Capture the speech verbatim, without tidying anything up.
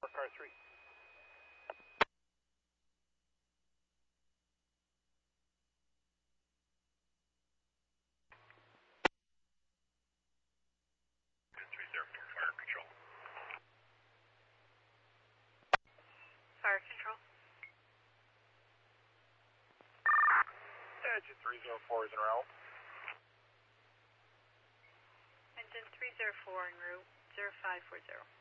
car three. three zero four, fire control. Fire control. Engine three zero four is en route. Engine three zero four en route, zero five four zero.